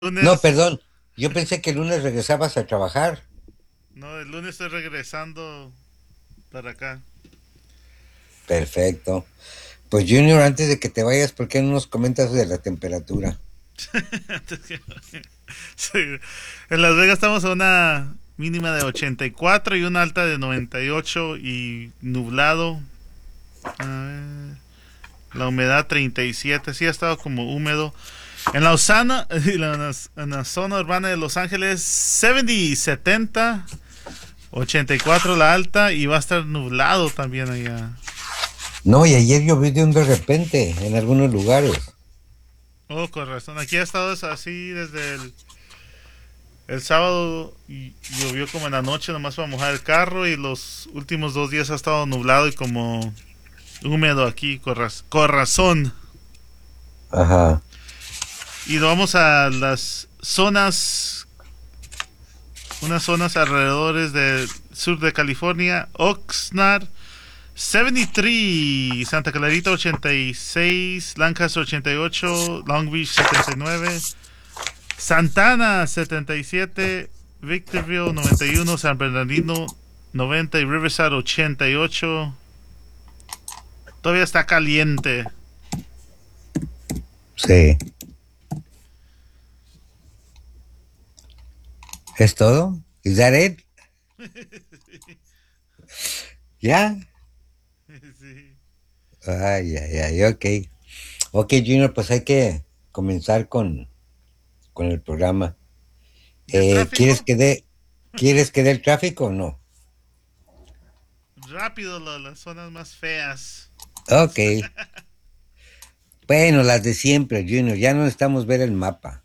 No, Lunes, perdón. Yo pensé que el lunes regresabas a trabajar. no, el lunes estoy regresando para acá. Perfecto. Pues Junior, antes de que te vayas, ¿por qué no nos comentas de la temperatura? Sí. En Las Vegas estamos a una mínima de 84 y una alta de 98 y nublado. A ver, la humedad 37, sí ha estado como húmedo. En la Osana, en la zona urbana de Los Ángeles, 70, 70, 84 la alta y va a estar nublado también allá. No, y ayer llovió de repente en algunos lugares. Oh, con razón. Aquí ha estado así desde el sábado y llovió como en la noche nomás para mojar el carro y los últimos 2 días ha estado nublado y como húmedo aquí, con razón. Ajá. Y vamos a las zonas, unas zonas alrededores del sur de California, Oxnard, 73, Santa Clarita 86, Lancaster 88, Long Beach 79, Santana 77, Victorville 91, San Bernardino 90 y Riverside 88. Todavía está caliente. Sí. ¿Es todo? ¿Is that it? ¿Ya? Sí. Ay, ay, ay, ok. Ok, Junior, pues hay que comenzar con el programa. ¿Y el Eh, ¿quieres tráfico? que dé, ¿quieres que dé el tráfico o no? Rápido, las zonas más feas. Ok. Bueno, las de siempre, Junior. Ya no necesitamos ver el mapa.